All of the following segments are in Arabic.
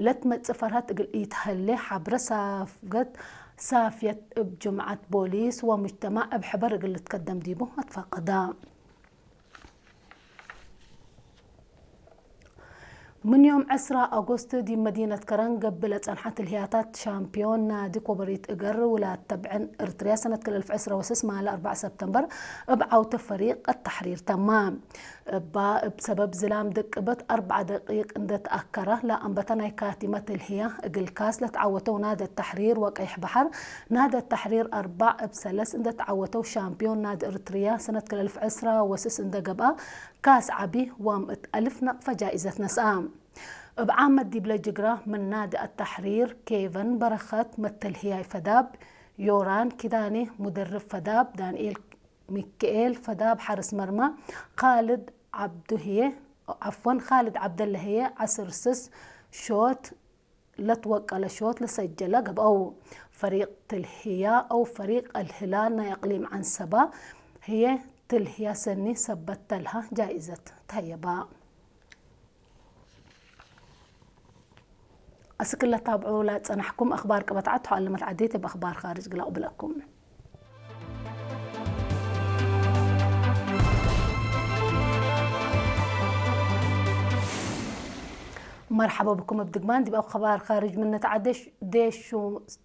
لتمت سفرات يتهلي حبر سافية بجمعة بوليس ومجتمع بحبر اللي تقدم ديبو اتفاقدا. من يوم 10 أغسطس دي مدينة كران قبلت أنحت الهياتات شامبيون نادي كوبريت إقر ولا تبعن إرتريا سنة كل 1906 مع 4 سبتمبر بعوت فريق التحرير تمام بسبب زلام دقبت 4 دقيق عند تأكره لا أنبتنا كاتمة الهيا الكاس لتعوتوا نادي التحرير وقيح بحر نادي التحرير 4 بسلس عند تعوتوا شامبيون نادي إرتريا سنة كل 1906 عند قبا كاس عبي ومئة ألف نقف جائزة نسام بعام دي بلا جقرة من نادي التحرير كيفن برخت مثل هي فداب يوران كداني مدرب فداب دانيال ميكائيل فداب حارس مرمى خالد عبد الله هي عصر سس شوت لا توقع شوت لسجله او فريق تلهيا او فريق الهلال يقليم عن سبا هي تلهيا سني سبت لها جائزة تهيبا. أسكلا تابعوا لا تنحكم أخبار كبتعتوا على متعديت بأخبار خارج قلا قبلكم. مرحبا بكم بدقمان دي بأخبار خارج من نتعدش ديش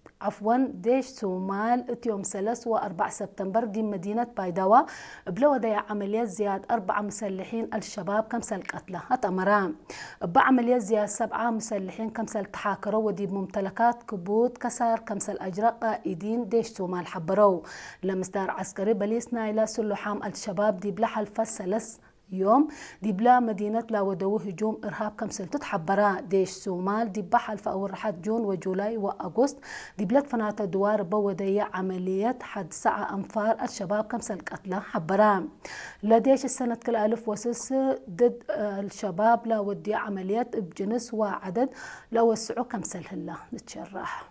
سومال يوم 3 و4 سبتمبر دي مدينة بايداوا بلا ودايا عمليات زياد 4 مسلحين الشباب كمسل قتلى هتأمران بعمليات زياد 7 مسلحين كمسل تحاكروا ودي بممتلكات كبوت كسار كمسل أجراء قائدين ديش سومال حبروا لمصدر عسكري بليس نايلة سلحام الشباب دي بلا حلفة 3 يوم دي بلا مدينة لا ودوه هجوم إرهاب كمسل تتحبرا ديش سومال دي بحل في أول رحات جون وجولاي وأغسطس دي بلاد فنات دوار بودية عمليات حد ساعة أنفار الشباب كمسل قتلى حبرا لديش السنة كل 1006 ضد الشباب لا ودي عمليات بجنس وعدد لا وسعوا كمسل هلا نتشرح.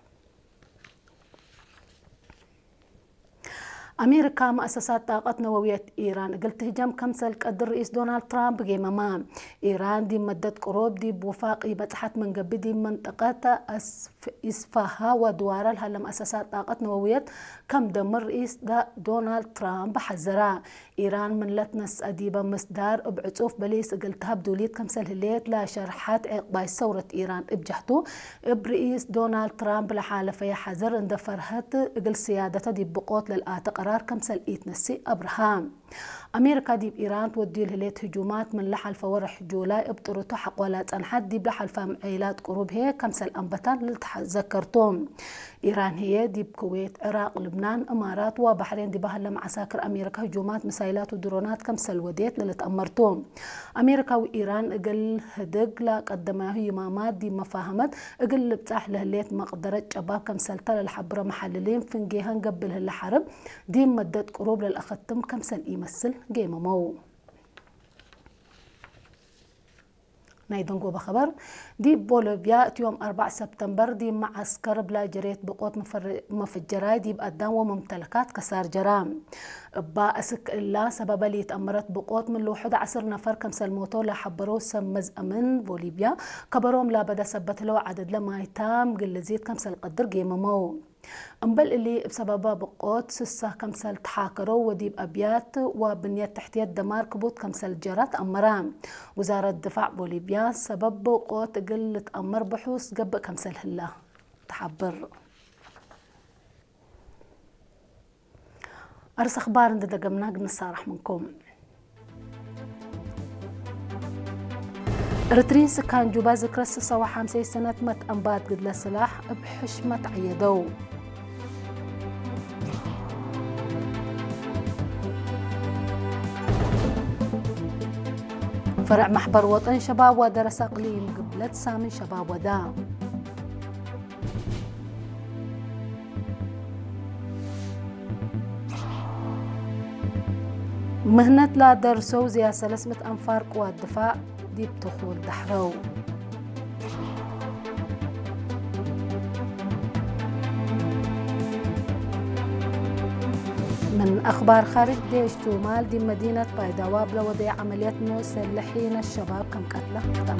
أمريكا مؤسسات طاقة نووية إيران قلت هجم كمسل قدر رئيس دونالد ترامب قيمما إيران دي مدت قروب دي بوفاقي بتحت من قبل دي منطقة إسفاها ودوار لها لمؤسسات طاقة نووية كم دمر رئيس دونالد ترامب حذرا إيران من لتنس أديبة مصدار بعطوف بليس قلتها بدوليت كمسل هليت لا شرحات عقباي ثورة إيران بجحتو برئيس دونالد ترامب لحالة في حذر عند فرهت قل سيادته دي بقوت للآت قرار كمسل إيتنسي أبراهام أمريكا دي بإيران تودي لهليت هجومات من لحل فورح جولاي ابطرتو حقولات أنحد دي بلحل فام عيلات قروب هي كمسل أنبتان لتذكرتهم إيران هي دي بكويت عراق لبنان إمارات وبحرين دي بهلا عساكر أمريكا هجومات مسايلات ودرونات كمسل وديت للتأمرتهم أمريكا وإيران اقل هدق لا قدمها يمامات دي مفاهمت اقل بتاح لهليت مقدرة شباب كمسل تل الحبرة محللين فنجيهن قبل هالحرب دي مدت قروب للأختم كمسل يمثل جيمة مو نايدن جوبا خبر دي بوليفيا يوم 4 سبتمبر دي معسكر بلا جريت بقوت مفجرات دي بقدام وممتلكات كسار جرام باسك إلا سبب اللي تأمرت بقوت من لو 11 نفر كمسل موتو لحبرو سمز أمن بوليفيا كبروم لا بدا سبت له عدد لما يتام قل زيد كمسل قدر جيمة مو أمبل اللي بسببها بقوت سسة كمسل تحاكروا وديب أبيات وبنيات تحتية دمار كبوت كمسل جرات أمران وزارة الدفاع بوليفيا سبب بقوت قلة أمر بحوث قبل كمسل هلا تحبر أرس أخبار عند دقمنا نصارح منكم إرترين سكان جوبا ذكرى 56 سنة مت أنبات قد لسلاح بحشمة عيدو فرع محبر وطن شباب ودرس أقليم قبلت سامن شباب ودا مهنة لا درسوا زي 300 أنفار قوات دفاع دي بتخول دحرو من أخبار خارج ديش سومال دي مدينة بايداوا بلا وضع عمليات مسلحين الشباب كم قتلى